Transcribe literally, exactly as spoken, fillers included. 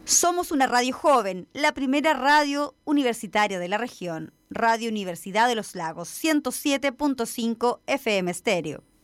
Somos una radio joven, la primera radio universitaria de la región. Radio Universidad de los Lagos, ciento siete punto cinco F M Estéreo.